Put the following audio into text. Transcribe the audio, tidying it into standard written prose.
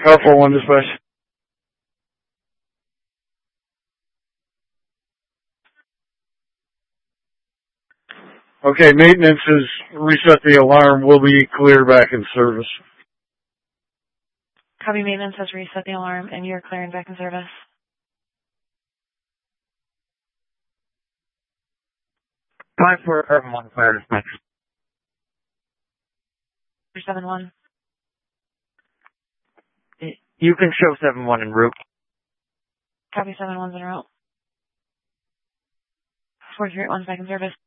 Car 4-1 dispatch. Okay, maintenance has reset the alarm. We'll be clear back in service. Copy, maintenance has reset the alarm and you're clearing back in service. 5-4-7-1 fire dispatch. 7-1. You can show 7-1 en route. Copy, 7-1's en route. 4-3-1's back in service.